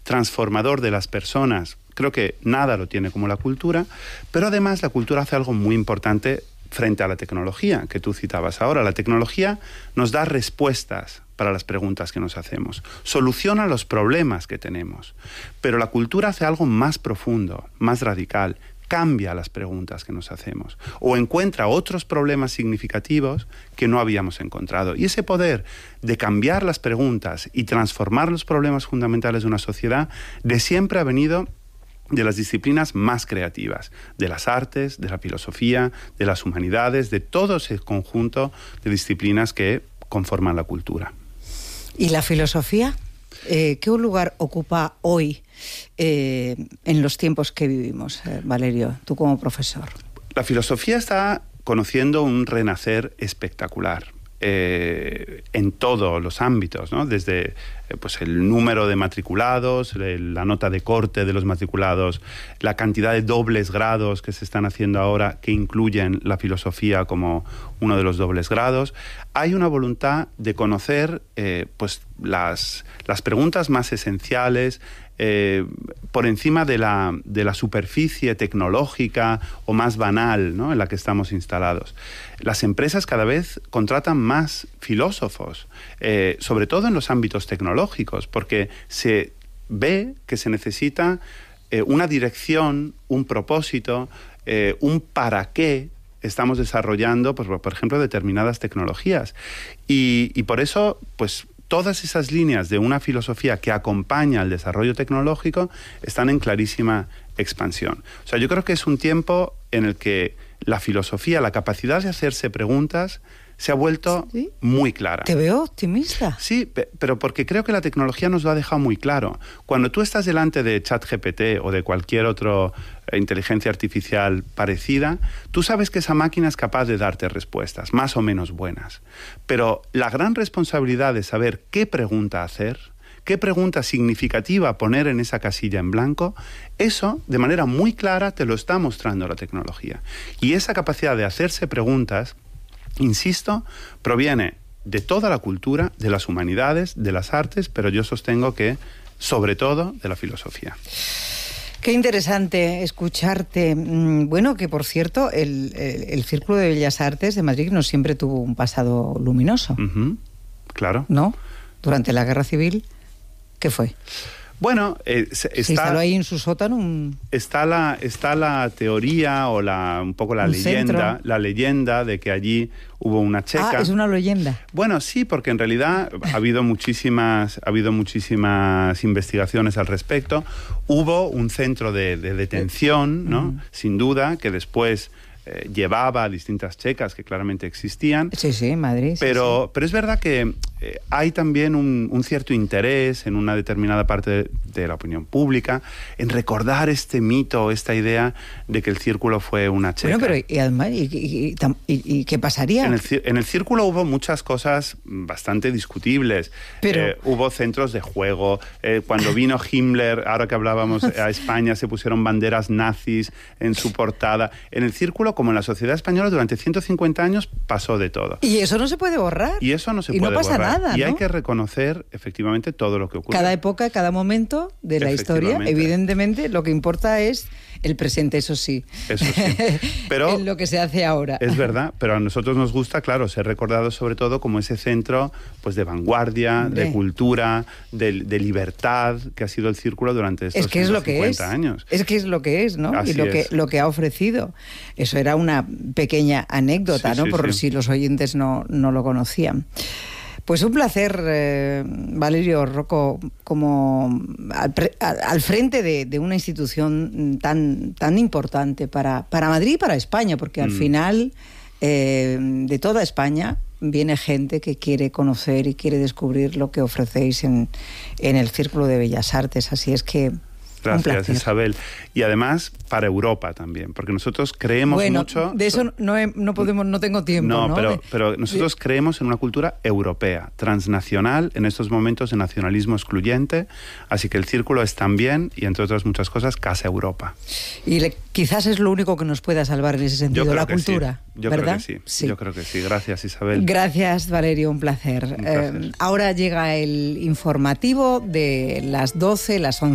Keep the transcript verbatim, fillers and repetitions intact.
transformador de las personas. Creo que nada lo tiene como la cultura, pero además la cultura hace algo muy importante frente a la tecnología que tú citabas ahora. La tecnología nos da respuestas para las preguntas que nos hacemos, soluciona los problemas que tenemos, pero la cultura hace algo más profundo, más radical, cambia las preguntas que nos hacemos o encuentra otros problemas significativos que no habíamos encontrado. Y ese poder de cambiar las preguntas y transformar los problemas fundamentales de una sociedad de siempre ha venido de las disciplinas más creativas, de las artes, de la filosofía, de las humanidades, de todo ese conjunto de disciplinas que conforman la cultura. ¿Y la filosofía? Eh, ¿Qué lugar ocupa hoy eh, en los tiempos que vivimos, eh, Valerio, tú como profesor? La filosofía está conociendo un renacer espectacular. Eh, en todos los ámbitos, ¿no? Desde eh, pues el número de matriculados, el, la nota de corte de los matriculados, la cantidad de dobles grados que se están haciendo ahora que incluyen la filosofía como uno de los dobles grados. Hay una voluntad de conocer eh, pues las, las preguntas más esenciales Eh, por encima de la, de la superficie tecnológica o más banal, ¿no?, en la que estamos instalados. Las empresas cada vez contratan más filósofos, eh, sobre todo en los ámbitos tecnológicos, porque se ve que se necesita eh, una dirección, un propósito, eh, un para qué estamos desarrollando, pues, por ejemplo, determinadas tecnologías. Y, y por eso, pues, todas esas líneas de una filosofía que acompaña al desarrollo tecnológico están en clarísima expansión. O sea, yo creo que es un tiempo en el que la filosofía, la capacidad de hacerse preguntas, se ha vuelto ¿Sí? muy clara. Te veo optimista. Sí, pero porque creo que la tecnología nos lo ha dejado muy claro. Cuando tú estás delante de ChatGPT o de cualquier otra inteligencia artificial parecida, tú sabes que esa máquina es capaz de darte respuestas, más o menos buenas. Pero la gran responsabilidad de saber qué pregunta hacer, qué pregunta significativa poner en esa casilla en blanco, eso, de manera muy clara, te lo está mostrando la tecnología. Y esa capacidad de hacerse preguntas, insisto, proviene de toda la cultura, de las humanidades, de las artes, pero yo sostengo que, sobre todo, de la filosofía. Qué interesante escucharte. Bueno, que por cierto, el, el, el Círculo de Bellas Artes de Madrid no siempre tuvo un pasado luminoso. Uh-huh. Claro. ¿No? Durante la Guerra Civil, ¿qué fue? Bueno, eh, está, se instaló ahí en su sótano un... Está la, está la teoría o la, un poco la un leyenda, centro. la leyenda de que allí hubo una checa. Ah, es una leyenda. Bueno, sí, porque en realidad ha habido muchísimas, ha habido muchísimas investigaciones al respecto. Hubo un centro de, de detención, ¿no? Uh-huh. Sin duda, que después eh, llevaba a distintas checas que claramente existían. Sí, sí, en Madrid. Pero, sí, sí. pero es verdad que eh, hay también un, un cierto interés en una determinada parte de, de la opinión pública en recordar este mito, esta idea de que el círculo fue una checa. Bueno, pero y además, ¿y, y, y, y, y qué pasaría? En el, en el círculo hubo muchas cosas bastante discutibles. Pero... Eh, hubo centros de juego. Eh, cuando vino Himmler, ahora que hablábamos, a España, se pusieron banderas nazis en su portada. En el círculo, como en la sociedad española, durante ciento cincuenta años pasó de todo. Y eso no se puede borrar. Y eso no se y puede no pasa borrar. Nada, y ¿no? hay que reconocer efectivamente todo lo que ocurre. Cada época, cada momento de la historia, evidentemente, lo que importa es el presente, eso sí. Eso sí. Pero en lo que se hace ahora. Es verdad, pero a nosotros nos gusta, claro, ser recordado sobre todo como ese centro, pues, de vanguardia, Hombre. de cultura, de, de libertad, que ha sido el círculo durante estos es que es lo que cincuenta es. años. Es que es lo que es, ¿no? Así y lo es. que, lo que ha ofrecido. Eso era una pequeña anécdota, sí, ¿no? Sí, Por sí. si los oyentes no, no lo conocían. Pues un placer, eh, Valerio Rocco, como al, pre, al, al frente de, de una institución tan, tan importante para, para Madrid y para España, porque al mm. final eh, de toda España viene gente que quiere conocer y quiere descubrir lo que ofrecéis en, en el Círculo de Bellas Artes. Así es que... Gracias, Isabel. Y además para Europa también, porque nosotros creemos bueno, mucho... de eso no, he, no podemos, no tengo tiempo, ¿no? No, pero, de, pero nosotros de... creemos en una cultura europea, transnacional, en estos momentos de nacionalismo excluyente, así que el Círculo es también, y entre otras muchas cosas, Casa Europa. Y le, quizás es lo único que nos pueda salvar en ese sentido, la cultura, sí. Yo ¿verdad? Creo que sí. sí, yo creo que sí. Gracias, Isabel. Gracias, Valerio, un placer. Un placer. Eh, ahora llega el informativo de las doce, las once.